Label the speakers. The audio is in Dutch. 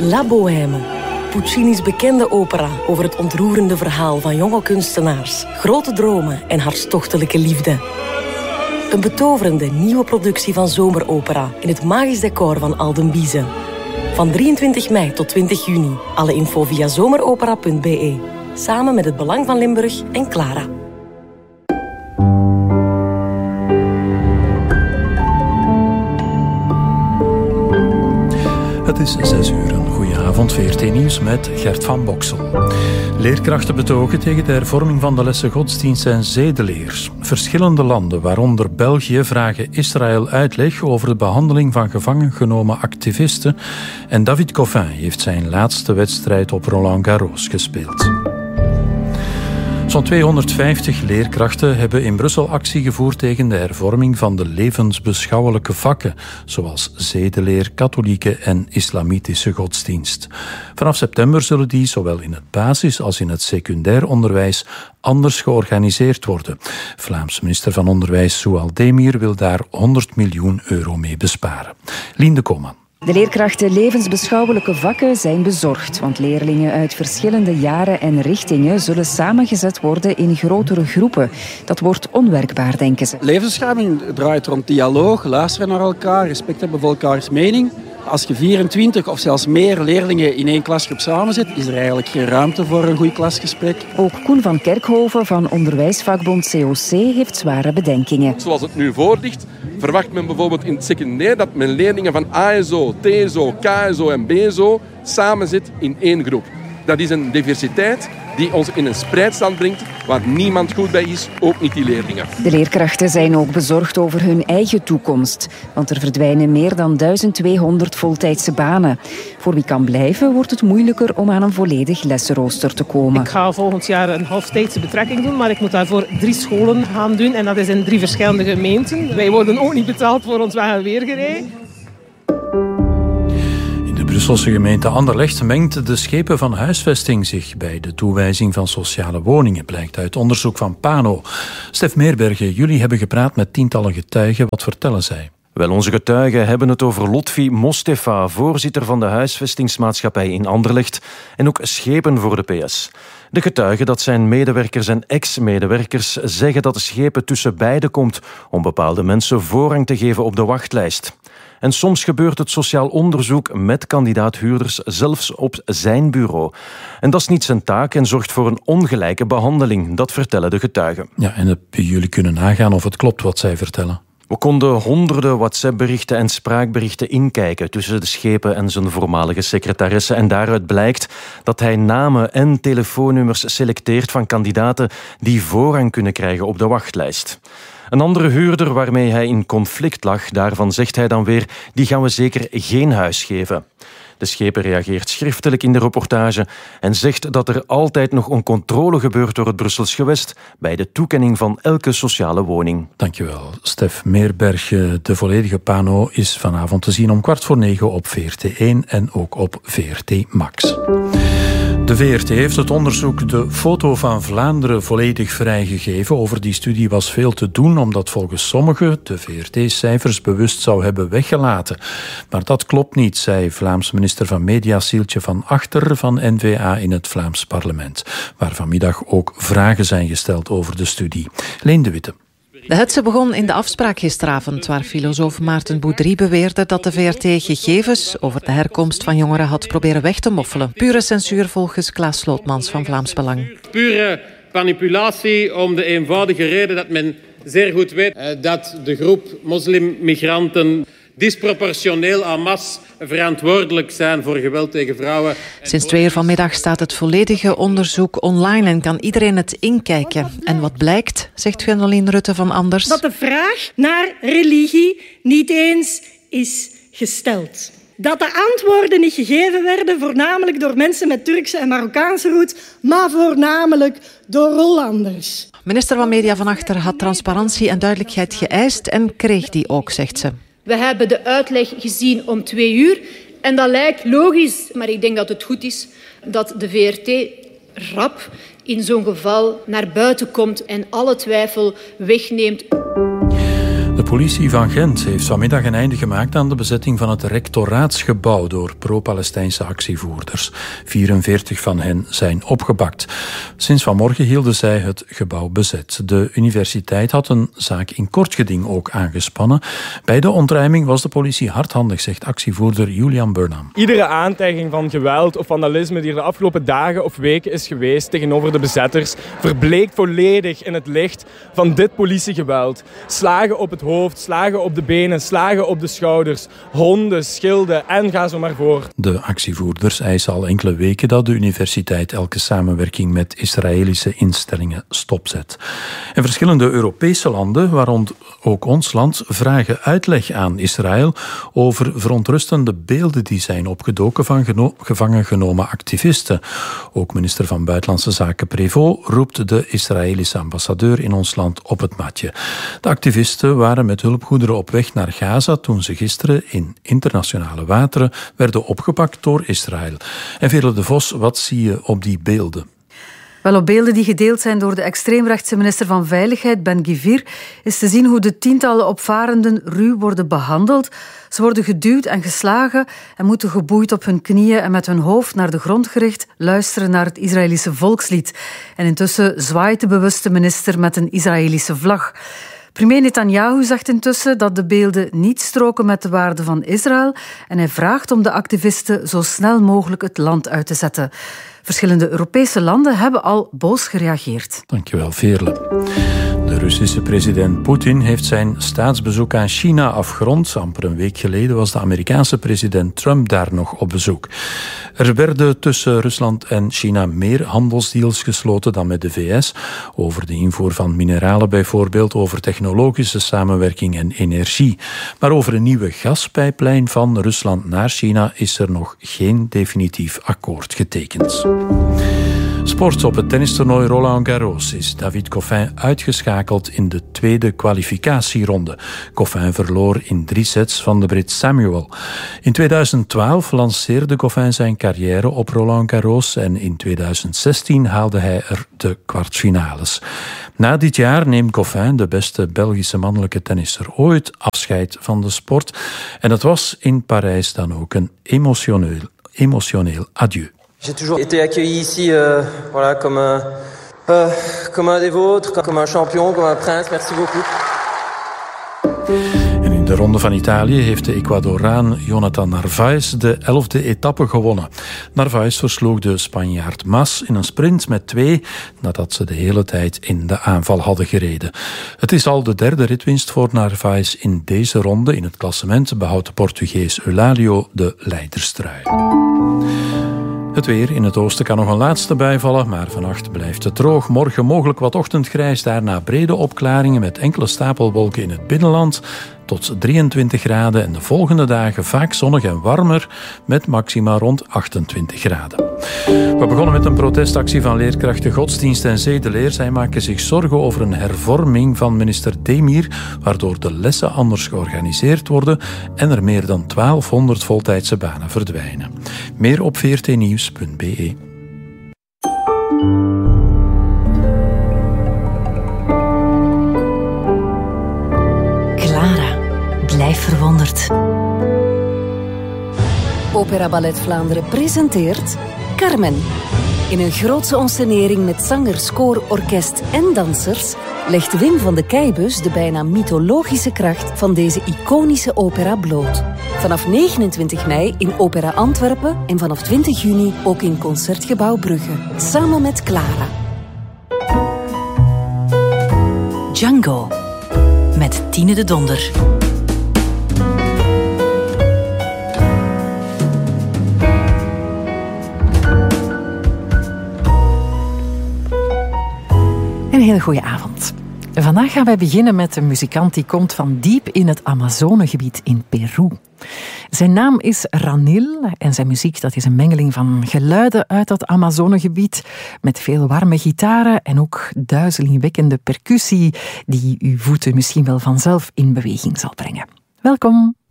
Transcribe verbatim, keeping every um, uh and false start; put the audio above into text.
Speaker 1: La Bohème. Puccini's bekende opera over het ontroerende verhaal van jonge kunstenaars, grote dromen en hartstochtelijke liefde. Een betoverende nieuwe productie van zomeropera in het magisch decor van Alden Biezen. Van drieëntwintig mei tot twintig juni. Alle info via zomeropera punt b e. Samen met het Belang van Limburg en Clara.
Speaker 2: Het is zes uur. Een goedenavond, V R T-nieuws met Gert van Boksel. Leerkrachten betogen tegen de hervorming van de lessen godsdienst en zedeleer. Verschillende landen, waaronder België, vragen Israël uitleg over de behandeling van gevangen genomen activisten. En David Goffin heeft zijn laatste wedstrijd op Roland Garros gespeeld. Zo'n tweehonderdvijftig leerkrachten hebben in Brussel actie gevoerd tegen de hervorming van de levensbeschouwelijke vakken, zoals zedeleer, katholieke en islamitische godsdienst. Vanaf september zullen die zowel in het basis- als in het secundair onderwijs anders georganiseerd worden. Vlaams minister van Onderwijs Zoual Demir wil daar honderd miljoen euro mee besparen. Lien de Koman.
Speaker 3: De leerkrachten levensbeschouwelijke vakken zijn bezorgd, want leerlingen uit verschillende jaren en richtingen zullen samengezet worden in grotere groepen. Dat wordt onwerkbaar, denken ze.
Speaker 4: Levensbeschouwing draait rond dialoog, luisteren naar elkaar, respect hebben voor elkaars mening. Als je vierentwintig of zelfs meer leerlingen in één klasgroep samenzet, is er eigenlijk geen ruimte voor een goed klasgesprek.
Speaker 3: Ook Koen van Kerkhoven van onderwijsvakbond C O C heeft zware bedenkingen.
Speaker 5: Zoals het nu voor ligt, verwacht men bijvoorbeeld in het secundair dat men leerlingen van A S O, T S O, K S O en B S O samenzet in één groep. Dat is een diversiteit die ons in een spreidstand brengt waar niemand goed bij is, ook niet die leerlingen.
Speaker 3: De leerkrachten zijn ook bezorgd over hun eigen toekomst, want er verdwijnen meer dan duizend tweehonderd voltijdse banen. Voor wie kan blijven, wordt het moeilijker om aan een volledig lessenrooster te komen.
Speaker 6: Ik ga volgend jaar een halftijdse betrekking doen, maar ik moet daarvoor drie scholen gaan doen en dat is in drie verschillende gemeenten. Wij worden ook niet betaald voor ons weg- en weergerij.
Speaker 2: De Brusselse gemeente Anderlecht mengt de schepen van huisvesting zich bij de toewijzing van sociale woningen, blijkt uit onderzoek van Pano. Stef Meerbergen, jullie hebben gepraat met tientallen getuigen. Wat vertellen zij?
Speaker 7: Wel, onze getuigen hebben het over Lotfi Mostefa, voorzitter van de huisvestingsmaatschappij in Anderlecht en ook schepen voor de P S. De getuigen, dat zijn medewerkers en ex-medewerkers, zeggen dat de schepen tussen beiden komt om bepaalde mensen voorrang te geven op de wachtlijst. En soms gebeurt het sociaal onderzoek met kandidaat-huurders zelfs op zijn bureau. En dat is niet zijn taak en zorgt voor een ongelijke behandeling, dat vertellen de getuigen.
Speaker 2: Ja, en hebben jullie kunnen nagaan of het klopt wat zij vertellen?
Speaker 7: We konden honderden WhatsApp-berichten en spraakberichten inkijken tussen de schepen en zijn voormalige secretaresse. En daaruit blijkt dat hij namen en telefoonnummers selecteert van kandidaten die voorrang kunnen krijgen op de wachtlijst. Een andere huurder waarmee hij in conflict lag, daarvan zegt hij dan weer, die gaan we zeker geen huis geven. De schepen reageert schriftelijk in de reportage en zegt dat er altijd nog een controle gebeurt door het Brussels gewest bij de toekenning van elke sociale woning.
Speaker 2: Dankjewel, Stef Meerberg. De volledige Pano is vanavond te zien om kwart voor negen op V R T één en ook op V R T Max. De V R T heeft het onderzoek De Foto van Vlaanderen volledig vrijgegeven. Over die studie was veel te doen, omdat volgens sommigen de V R T cijfers bewust zou hebben weggelaten. Maar dat klopt niet, zei Vlaams minister van Media Sieltje van Achter van N V A in het Vlaams parlement, waar vanmiddag ook vragen zijn gesteld over de studie. Leen de Witte.
Speaker 8: De hetze begon in de afspraak gisteravond, waar filosoof Maarten Boudry beweerde dat de V R T gegevens over de herkomst van jongeren had proberen weg te moffelen. Pure censuur volgens Klaas Slootmans van Vlaams Belang.
Speaker 9: Pure manipulatie om de eenvoudige reden dat men zeer goed weet dat de groep moslimmigranten disproportioneel en masse verantwoordelijk zijn voor geweld tegen vrouwen.
Speaker 8: Sinds twee uur vanmiddag staat het volledige onderzoek online en kan iedereen het inkijken. En wat blijkt, zegt Gwendoline Rutte van Anders,
Speaker 10: dat de vraag naar religie niet eens is gesteld. Dat de antwoorden niet gegeven werden, voornamelijk door mensen met Turkse en Marokkaanse roots, maar voornamelijk door Hollanders.
Speaker 8: Minister van Media van Achter had transparantie en duidelijkheid geëist en kreeg die ook, zegt ze.
Speaker 11: We hebben de uitleg gezien om twee uur en dat lijkt logisch, maar ik denk dat het goed is dat de V R T rap in zo'n geval naar buiten komt en alle twijfel wegneemt.
Speaker 2: De politie van Gent heeft vanmiddag een einde gemaakt aan de bezetting van het rectoraatsgebouw door pro-Palestijnse actievoerders. vierenveertig van hen zijn opgepakt. Sinds vanmorgen hielden zij het gebouw bezet. De universiteit had een zaak in kort geding ook aangespannen. Bij de ontruiming was de politie hardhandig, zegt actievoerder Julian Burnham.
Speaker 12: Iedere aantijging van geweld of vandalisme die er de afgelopen dagen of weken is geweest tegenover de bezetters, verbleekt volledig in het licht van dit politiegeweld. Slagen op het hoofd, slagen op de benen, slagen op de schouders, honden, schilden en ga zo maar voort.
Speaker 2: De actievoerders eisen al enkele weken dat de universiteit elke samenwerking met Israëlische instellingen stopzet. En verschillende Europese landen, waaronder ook ons land, vragen uitleg aan Israël over verontrustende beelden die zijn opgedoken van geno- gevangen genomen activisten. Ook minister van Buitenlandse Zaken Prévost roept de Israëlische ambassadeur in ons land op het matje. De activisten waren met hulpgoederen op weg naar Gaza toen ze gisteren in internationale wateren werden opgepakt door Israël. En Veerle de Vos, wat zie je op die beelden?
Speaker 13: Wel, op beelden die gedeeld zijn door de extreemrechtse minister van Veiligheid, Ben-Gvir, is te zien hoe de tientallen opvarenden ruw worden behandeld. Ze worden geduwd en geslagen en moeten geboeid op hun knieën en met hun hoofd naar de grond gericht luisteren naar het Israëlische volkslied. En intussen zwaait de bewuste minister met een Israëlische vlag. Premier Netanyahu zegt intussen dat de beelden niet stroken met de waarden van Israël en hij vraagt om de activisten zo snel mogelijk het land uit te zetten. Verschillende Europese landen hebben al boos gereageerd.
Speaker 2: Dankjewel, Veerle. De Russische president Poetin heeft zijn staatsbezoek aan China afgerond. Amper een week geleden was de Amerikaanse president Trump daar nog op bezoek. Er werden tussen Rusland en China meer handelsdeals gesloten dan met de V S. Over de invoer van mineralen bijvoorbeeld, over technologische samenwerking en energie. Maar over een nieuwe gaspijplijn van Rusland naar China is er nog geen definitief akkoord getekend. Sport. Op het tennistoernooi Roland Garros is David Goffin uitgeschakeld in de tweede kwalificatieronde. Goffin verloor in drie sets van de Brit Samuel. In tweeduizend twaalf lanceerde Goffin zijn carrière op Roland Garros en in tweeduizend zestien haalde hij er de kwartfinales. Na dit jaar neemt Goffin, de beste Belgische mannelijke tennisser ooit, afscheid van de sport. En het was in Parijs dan ook een emotioneel, emotioneel adieu.
Speaker 14: J'ai toujours été accueilli ici euh, voilà, comme, un, euh, comme un des vôtres, comme un champion, comme un prince. Merci beaucoup.
Speaker 2: En in de Ronde van Italië heeft de Ecuadoraan Jonathan Narvaez de elfde etappe gewonnen. Narvaez versloeg de Spanjaard Mas in een sprint met twee, nadat ze de hele tijd in de aanval hadden gereden. Het is al de derde ritwinst voor Narvaez in deze ronde. In het klassement behoudt de Portugees Eulalio de leiderstrui. Het weer. In het oosten kan nog een laatste bui vallen, maar vannacht blijft het droog. Morgen mogelijk wat ochtendgrijs, daarna brede opklaringen met enkele stapelwolken in het binnenland. Tot drieëntwintig graden en de volgende dagen vaak zonnig en warmer met maxima rond achtentwintig graden. We begonnen met een protestactie van leerkrachten godsdienst en zedeleer. Zij maken zich zorgen over een hervorming van minister Demir, waardoor de lessen anders georganiseerd worden en er meer dan twaalfhonderd voltijdse banen verdwijnen. Meer op v r t nieuws punt b e.
Speaker 15: Blijf verwonderd. Opera Ballet Vlaanderen presenteert Carmen. In een grootse onscenering met zangers, koor, orkest en dansers legt Wim van de Keibus de bijna mythologische kracht van deze iconische opera bloot. Vanaf negenentwintig mei in Opera Antwerpen en vanaf twintig juni ook in Concertgebouw Brugge. Samen met Clara. Django. Met Tine de Donder.
Speaker 16: Een hele goede avond. Vandaag gaan wij beginnen met een muzikant die komt van diep in het Amazonegebied in Peru. Zijn naam is Ranil en zijn muziek dat is een mengeling van geluiden uit dat Amazonegebied met veel warme gitaren en ook duizelingwekkende percussie die uw voeten misschien wel vanzelf in beweging zal brengen. Welkom.